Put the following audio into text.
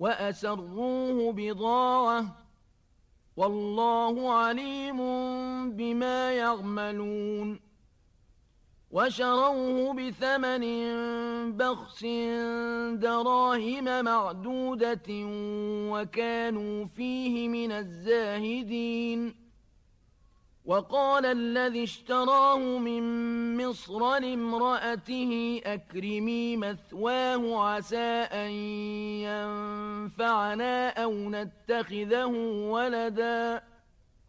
وأسروه بضاعة والله عليم بما يعملون وشروه بثمن بخس دراهم معدودة وكانوا فيه من الزاهدين وقال الذي اشتراه من مصر لامرأته أكرمي مثواه عسى أن ينفعنا أو نتخذه ولدا